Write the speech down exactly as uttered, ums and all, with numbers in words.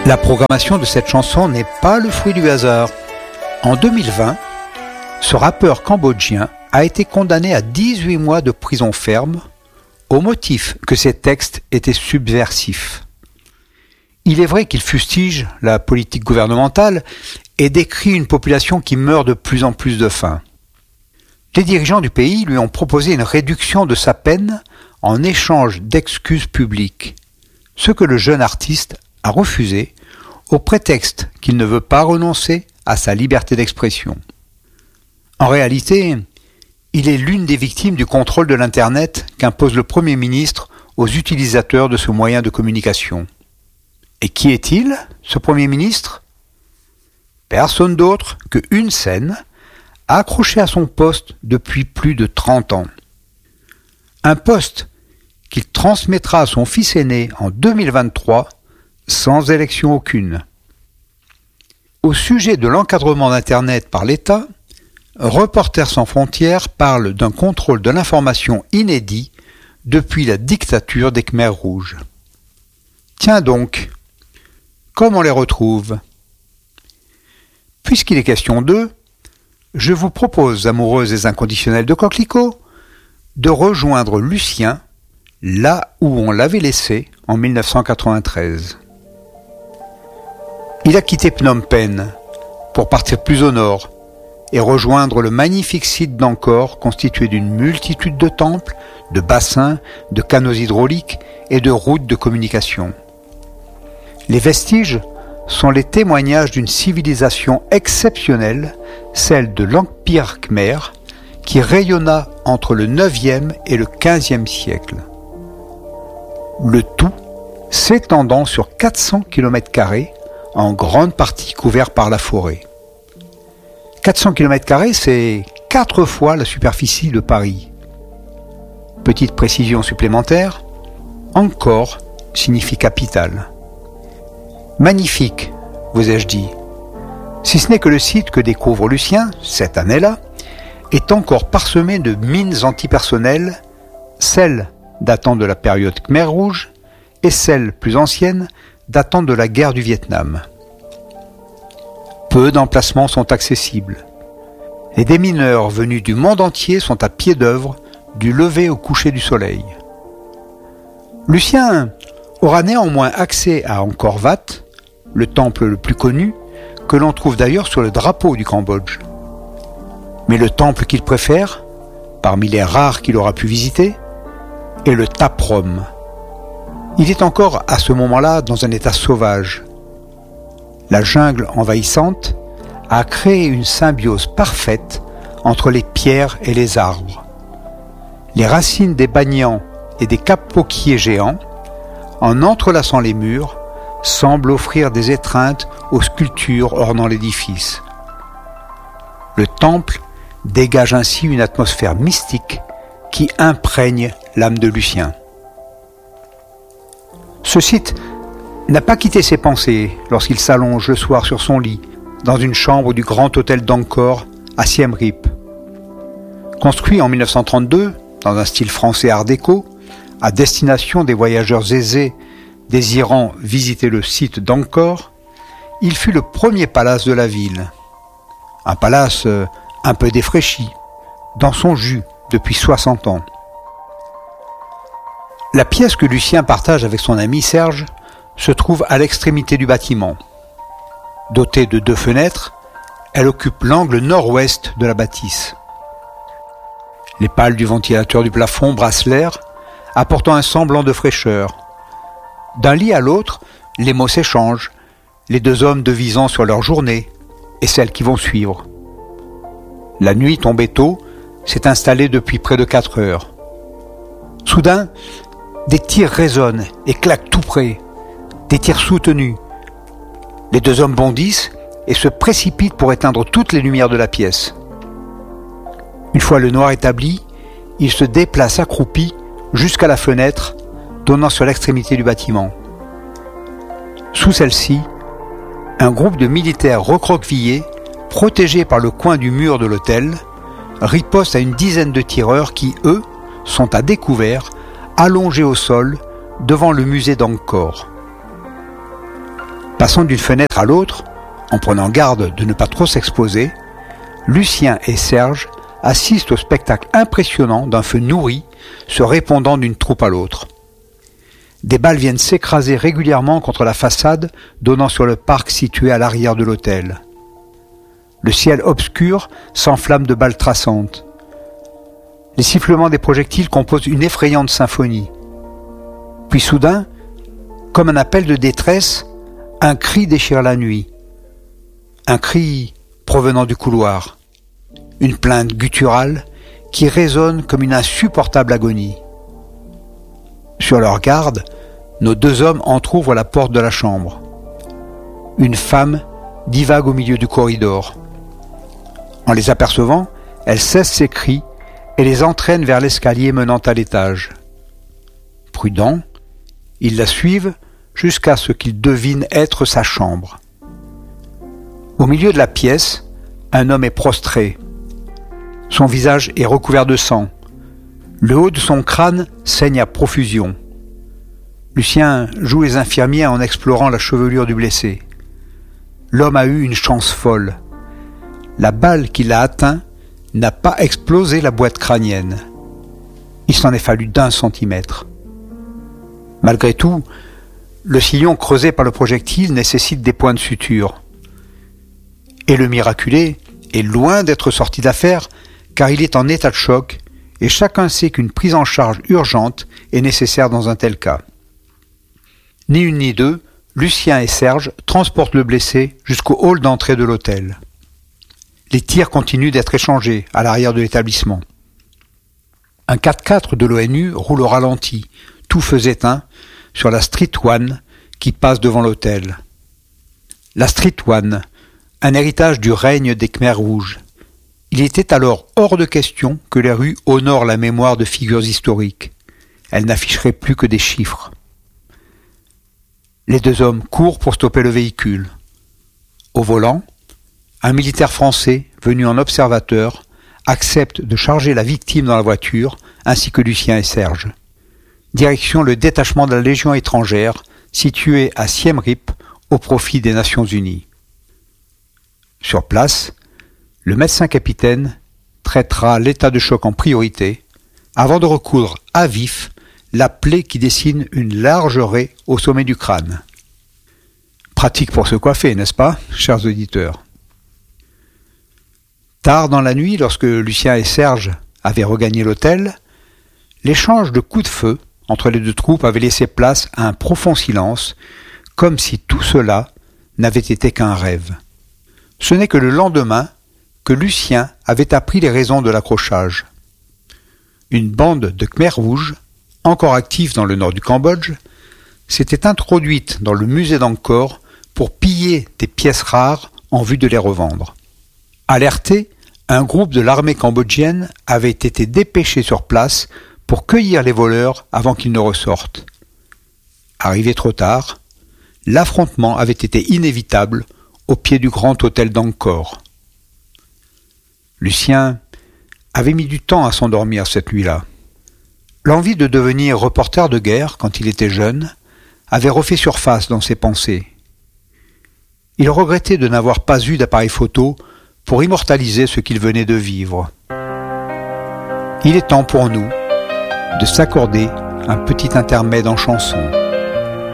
La programmation de cette chanson n'est pas le fruit du hasard. En deux mille vingt, ce rappeur cambodgien a été condamné à dix-huit mois de prison ferme au motif que ses textes étaient subversifs. Il est vrai qu'il fustige la politique gouvernementale et décrit une population qui meurt de plus en plus de faim. Les dirigeants du pays lui ont proposé une réduction de sa peine en échange d'excuses publiques, ce que le jeune artiste a refusé au prétexte qu'il ne veut pas renoncer à sa liberté d'expression. En réalité, il est l'une des victimes du contrôle de l'Internet qu'impose le Premier ministre aux utilisateurs de ce moyen de communication. Et qui est-il, ce Premier ministre ? Personne d'autre que Hun Sen, accroché à son poste depuis plus de trente ans. Un poste qu'il transmettra à son fils aîné en deux mille vingt-trois sans élection aucune. Au sujet de l'encadrement d'Internet par l'État, Reporters sans frontières parle d'un contrôle de l'information inédit depuis la dictature des Khmers rouges. Tiens donc, comme on les retrouve ? Puisqu'il est question d'eux, je vous propose, amoureuses et inconditionnelles de coquelicots, de rejoindre Lucien là où on l'avait laissé en mille neuf cent quatre-vingt-treize. Il a quitté Phnom Penh pour partir plus au nord et rejoindre le magnifique site d'Angkor constitué d'une multitude de temples, de bassins, de canaux hydrauliques et de routes de communication. Les vestiges sont les témoignages d'une civilisation exceptionnelle, celle de l'Empire Khmer, qui rayonna entre le neuvième et le quinzième siècle. Le tout s'étendant sur quatre cents kilomètres carrés, en grande partie couvert par la forêt. quatre cents kilomètres carrés, c'est quatre fois la superficie de Paris. Petite précision supplémentaire, Angkor signifie capitale. Magnifique, vous ai-je dit. Si ce n'est que le site que découvre Lucien, cette année-là, est encore parsemé de mines antipersonnelles, celles datant de la période Khmer rouge et celles plus anciennes datant de la guerre du Vietnam. Peu d'emplacements sont accessibles. Les démineurs venus du monde entier sont à pied d'œuvre du lever au coucher du soleil. Lucien aura néanmoins accès à Angkor Wat, le temple le plus connu, que l'on trouve d'ailleurs sur le drapeau du Cambodge. Mais le temple qu'il préfère, parmi les rares qu'il aura pu visiter, est le Taprom. Il est encore à ce moment-là dans un état sauvage. La jungle envahissante a créé une symbiose parfaite entre les pierres et les arbres. Les racines des banians et des capoquiers géants, en entrelaçant les murs, semblent offrir des étreintes aux sculptures ornant l'édifice. Le temple dégage ainsi une atmosphère mystique qui imprègne l'âme de Lucien. Ce site n'a pas quitté ses pensées lorsqu'il s'allonge le soir sur son lit dans une chambre du grand hôtel d'Angkor à Siem Reap. Construit en mille neuf cent trente-deux dans un style français art déco, à destination des voyageurs aisés désirant visiter le site d'Angkor, il fut le premier palace de la ville. Un palace un peu défraîchi, dans son jus depuis soixante ans. La pièce que Lucien partage avec son ami Serge se trouve à l'extrémité du bâtiment. Dotée de deux fenêtres, elle occupe l'angle nord-ouest de la bâtisse. Les pales du ventilateur du plafond brassent l'air, apportant un semblant de fraîcheur. D'un lit à l'autre, les mots s'échangent, les deux hommes devisant sur leur journée et celles qui vont suivre. La nuit tombée tôt s'est installée depuis près de quatre heures. Soudain, des tirs résonnent et claquent tout près, des tirs soutenus. Les deux hommes bondissent et se précipitent pour éteindre toutes les lumières de la pièce. Une fois le noir établi, ils se déplacent accroupis jusqu'à la fenêtre donnant sur l'extrémité du bâtiment. Sous celle-ci, un groupe de militaires recroquevillés, protégés par le coin du mur de l'hôtel, riposte à une dizaine de tireurs qui, eux, sont à découvert, allongés au sol, devant le musée d'Angkor. Passant d'une fenêtre à l'autre, en prenant garde de ne pas trop s'exposer, Lucien et Serge assistent au spectacle impressionnant d'un feu nourri se répandant d'une troupe à l'autre. Des balles viennent s'écraser régulièrement contre la façade donnant sur le parc situé à l'arrière de l'hôtel. Le ciel obscur s'enflamme de balles traçantes. Les sifflements des projectiles composent une effrayante symphonie. Puis soudain, comme un appel de détresse, un cri déchire la nuit. Un cri provenant du couloir. Une plainte gutturale qui résonne comme une insupportable agonie. Sur leur garde, nos deux hommes entr'ouvrent la porte de la chambre. Une femme divague au milieu du corridor. En les apercevant, elle cesse ses cris et les entraîne vers l'escalier menant à l'étage. Prudents, ils la suivent jusqu'à ce qu'ils devinent être sa chambre. Au milieu de la pièce, un homme est prostré. Son visage est recouvert de sang. Le haut de son crâne saigne à profusion. Lucien joue les infirmiers en explorant la chevelure du blessé. L'homme a eu une chance folle. La balle qui l'a atteint n'a pas explosé la boîte crânienne. Il s'en est fallu d'un centimètre. Malgré tout, le sillon creusé par le projectile nécessite des points de suture. Et le miraculé est loin d'être sorti d'affaire car il est en état de choc et chacun sait qu'une prise en charge urgente est nécessaire dans un tel cas. Ni une ni deux, Lucien et Serge transportent le blessé jusqu'au hall d'entrée de l'hôtel. Les tirs continuent d'être échangés à l'arrière de l'établissement. Un quatre-quatre de l'O N U roule au ralenti, tout feu éteint, sur la Street One qui passe devant l'hôtel. La Street One, un héritage du règne des Khmers rouges. Il était alors hors de question que les rues honorent la mémoire de figures historiques. Elles n'afficheraient plus que des chiffres. Les deux hommes courent pour stopper le véhicule. Au volant, un militaire français, venu en observateur, accepte de charger la victime dans la voiture, ainsi que Lucien et Serge. Direction le détachement de la Légion étrangère, situé à Siem Reap, au profit des Nations Unies. Sur place, le médecin-capitaine traitera l'état de choc en priorité, avant de recoudre à vif la plaie qui dessine une large raie au sommet du crâne. Pratique pour se coiffer, n'est-ce pas, chers auditeurs? Tard dans la nuit, lorsque Lucien et Serge avaient regagné l'hôtel, l'échange de coups de feu entre les deux troupes avait laissé place à un profond silence, comme si tout cela n'avait été qu'un rêve. Ce n'est que le lendemain que Lucien avait appris les raisons de l'accrochage. Une bande de Khmers rouges, encore active dans le nord du Cambodge, s'était introduite dans le musée d'Angkor pour piller des pièces rares en vue de les revendre. Alerté, un groupe de l'armée cambodgienne avait été dépêché sur place pour cueillir les voleurs avant qu'ils ne ressortent. Arrivé trop tard, l'affrontement avait été inévitable au pied du grand hôtel d'Angkor. Lucien avait mis du temps à s'endormir cette nuit-là. L'envie de devenir reporter de guerre quand il était jeune avait refait surface dans ses pensées. Il regrettait de n'avoir pas eu d'appareil photo pour immortaliser ce qu'il venait de vivre. Il est temps pour nous de s'accorder un petit intermède en chanson.